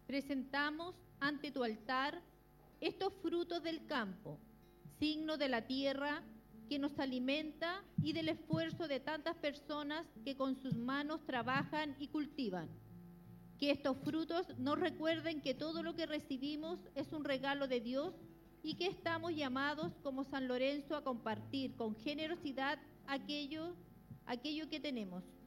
presentamos ante tu altar estos frutos del campo, signo de la tierra que nos alimenta y del esfuerzo de tantas personas que con sus manos trabajan y cultivan. Que estos frutos nos recuerden que todo lo que recibimos es un regalo de Dios y que estamos llamados como San Lorenzo a compartir con generosidad aquello que tenemos.